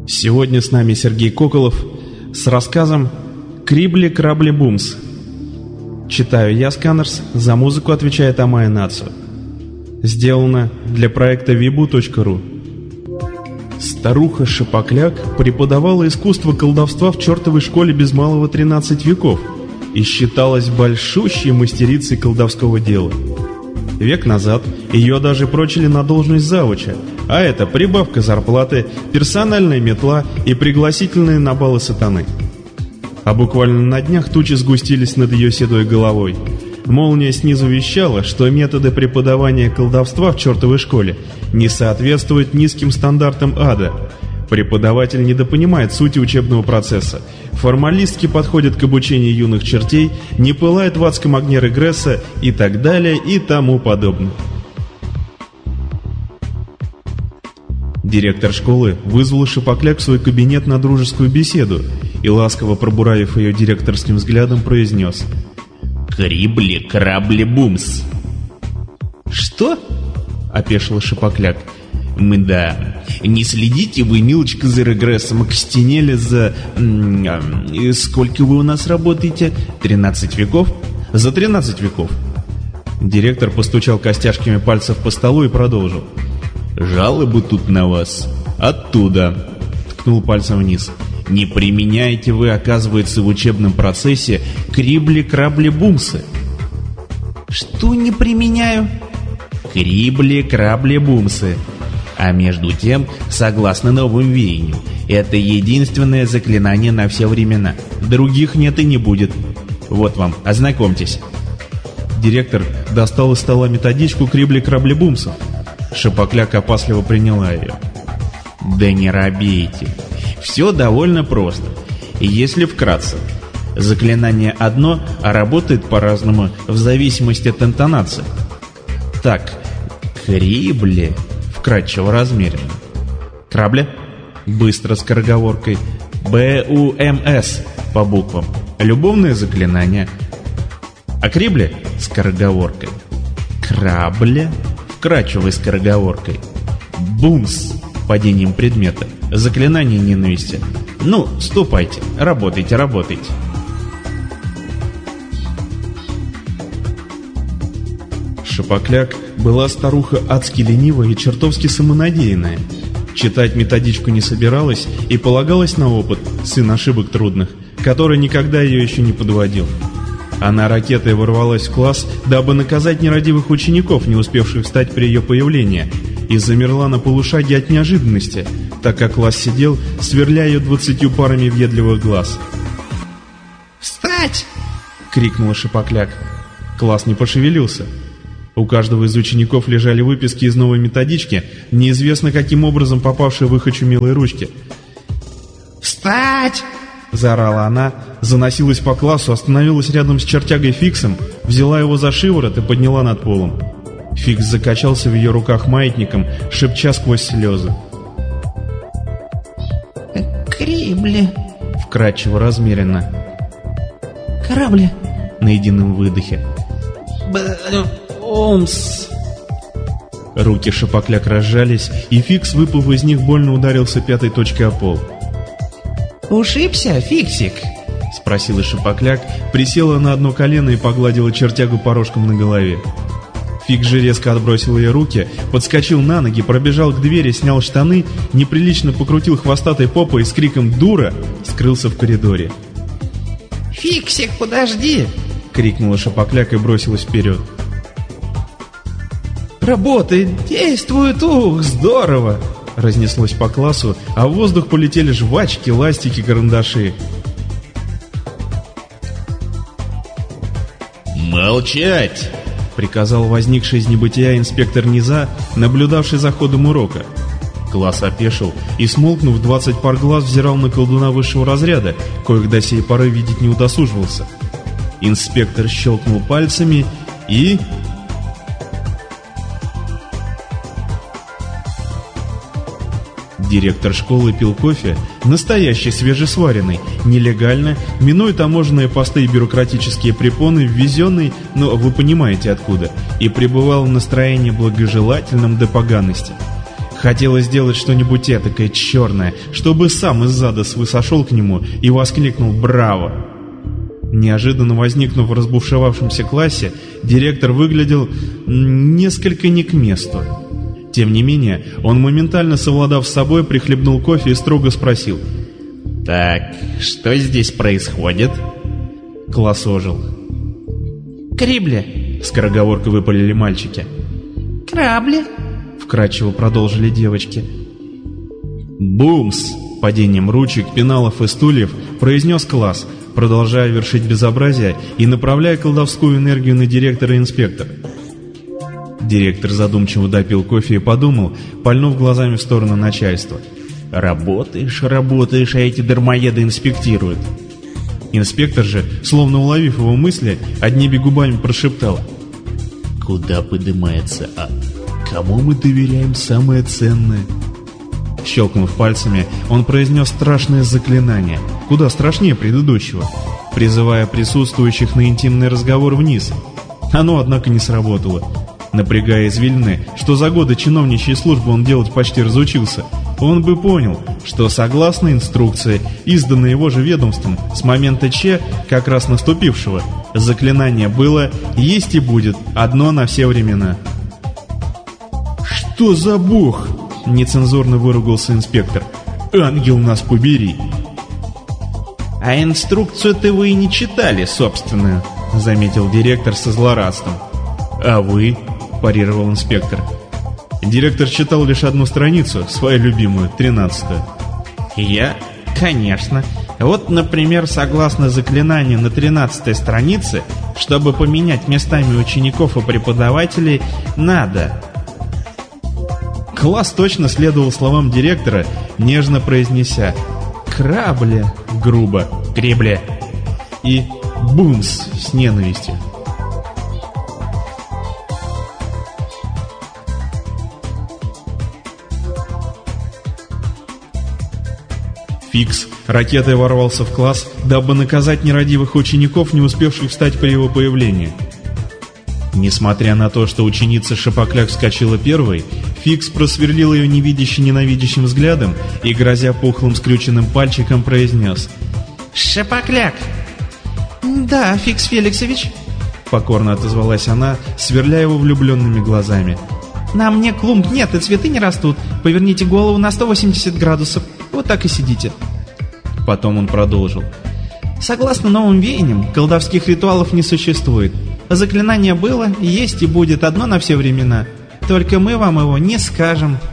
Сегодня с нами Сергей Коколов с рассказом «Крибли-крабли-бумс». Читаю я, Сканерс, за музыку отвечает Амая Нацу. Сделано для проекта vibu.ru. Старуха Шапокляк преподавала искусство колдовства в чертовой школе без малого 13 веков и считалась большущей мастерицей колдовского дела. Век назад ее даже прочили на должность завуча, а это прибавка зарплаты, персональная метла и пригласительные на балы сатаны. А буквально на днях тучи сгустились над ее седой головой. Молния снизу вещала, что методы преподавания колдовства в чертовой школе не соответствуют низким стандартам ада. Преподаватель недопонимает сути учебного процесса, формалистски подходит к обучению юных чертей, не пылает в адском огне регресса и так далее и тому подобное. Директор школы вызвал Шапокляк в свой кабинет на дружескую беседу и, ласково пробуравив ее директорским взглядом, произнес: «Крибли-крабли-бумс». «Что?» — опешила Шапокляк. «Мда, не следите вы, милочка, за регрессом, окостенели за... Сколько вы у нас работаете? 13 веков? За 13 веков». Директор постучал костяшками пальцев по столу и продолжил. «Жалобы тут на вас. Оттуда», — ткнул пальцем вниз. «Не применяете вы, оказывается, в учебном процессе крибли-крабли-бумсы». «Что не применяю?» «Крибли-крабли-бумсы. А между тем, согласно новым веянию, это единственное заклинание на все времена. Других нет и не будет. Вот вам, ознакомьтесь». Директор достал из стола методичку крибли-крабли-бумсов. Шапокляк опасливо приняла ее. «Да не робейте. Все довольно просто. Если вкратце, заклинание одно, а работает по-разному в зависимости от интонации. Так, крибли вкратчиво размеренно. Крабля быстро скороговоркой. БУМС по буквам. Любовное заклинание. А крибли скороговоркой. Крабля вкратчивой скороговоркой. Бумс падением предмета. Заклинание ненависти. Ну, ступайте, работайте, работайте. Шапокляк была старуха адски ленивая и чертовски самонадеянная. Читать методичку не собиралась и полагалась на опыт, сын ошибок трудных, который никогда ее еще не подводил. Она ракетой ворвалась в класс, дабы наказать нерадивых учеников, не успевших встать при ее появлении, и замерла на полушаге от неожиданности, так как класс сидел, сверля ее 20 парами въедливых глаз. «Встать!» — крикнула Шапокляк. Класс не пошевелился. У каждого из учеников лежали выписки из новой методички, неизвестно каким образом попавшие в их очумелые ручки. «Встать!» — заорала она, заносилась по классу, остановилась рядом с чертягой Фиксом, взяла его за шиворот и подняла над полом. Фикс закачался в ее руках маятником, шепча сквозь слезы. «Крибли!» — вкратчиво, размеренно. «Корабли!» — на едином выдохе. «Бумс!» Руки Шапокляк разжались, и Фикс, выплыв из них, больно ударился пятой точкой о пол. «Ушибся, Фиксик?» — спросила Шапокляк, присела на одно колено и погладила чертягу порошком на голове. Фикс же резко отбросил ее руки, подскочил на ноги, пробежал к двери, снял штаны, неприлично покрутил хвостатой попой и с криком «Дура!» скрылся в коридоре. «Фиксик, подожди!» — крикнула Шапокляк и бросилась вперед. «Работает, действует, ух, здорово!» Разнеслось по классу, а в воздух полетели жвачки, ластики, карандаши. «Молчать!» — приказал возникший из небытия инспектор низа, наблюдавший за ходом урока. Класс опешил и, смолкнув, 20 пар глаз взирал на колдуна высшего разряда, коих до сей поры видеть не удосуживался. Инспектор щелкнул пальцами и... Директор школы пил кофе, настоящий свежесваренный, нелегально, минуя таможенные посты и бюрократические препоны, ввезенный, но вы понимаете откуда, и пребывал в настроении благожелательном до поганости. Хотелось сделать что-нибудь этакое черное, чтобы сам из зада сошел к нему и воскликнул «Браво!». Неожиданно возникнув в разбушевавшемся классе, директор выглядел несколько не к месту. Тем не менее, он, моментально совладав с собой, прихлебнул кофе и строго спросил: «Так, что здесь происходит?» Класс ожил. «Крибли!» — скороговоркой выпалили мальчики. «Крабли!» — вкратчиво продолжили девочки. «Бумс!» — падением ручек, пеналов и стульев произнес класс, продолжая вершить безобразие и направляя колдовскую энергию на директора и инспектора. Директор задумчиво допил кофе и подумал, пальнув глазами в сторону начальства: «Работаешь, работаешь, а эти дармоеды инспектируют». Инспектор же, словно уловив его мысли, одними губами прошептал: «Куда поднимается ад? Кому мы доверяем самое ценное?» Щелкнув пальцами, он произнес страшное заклинание, куда страшнее предыдущего, призывая присутствующих на интимный разговор вниз. Оно, однако, не сработало. Напрягая извилины, что за годы чиновничьей службы он делать почти разучился, он бы понял, что согласно инструкции, изданной его же ведомством с момента как раз наступившего, заклинание было, есть и будет, одно на все времена. «Что за бог?» — нецензурно выругался инспектор. «Ангел нас побери!» «А инструкцию-то вы и не читали, собственно», — заметил директор со злорадством. «А вы?» — парировал инспектор. Директор читал лишь одну страницу, свою любимую, 13-ю. «Я? Конечно. Вот, например, согласно заклинанию на 13-й странице, чтобы поменять местами учеников и преподавателей, надо...» Класс точно следовал словам директора, нежно произнеся «крабли» грубо, «кребли» и «бумс» с ненавистью. Фикс ракетой ворвался в класс, дабы наказать нерадивых учеников, не успевших встать при его появлении. Несмотря на то, что ученица Шапокляк вскочила первой, Фикс просверлил ее невидяще-ненавидящим взглядом и, грозя пухлым скрюченным пальчиком, произнес: «Шапокляк!» «Да, Фикс Феликсович», — покорно отозвалась она, сверля его влюбленными глазами. «На мне клумб нет и цветы не растут. Поверните голову на 180 градусов. Вот так и сидите». Потом он продолжил: «Согласно новым веяниям, колдовских ритуалов не существует. Заклинание было, есть и будет одно на все времена. Только мы вам его не скажем».